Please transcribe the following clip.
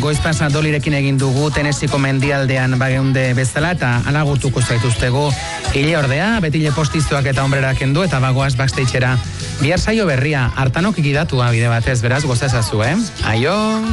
goizpasa dolirekin egin dugu Tenesiko mendialdean bageunde bezala eta alagurtuko zaituztego hile ordea, betile postizoak eta hombrera kendu eta bagoaz backstageera. Bihar saio berria, hartanok ikidatua bide batez, beraz gozazazu, Aio!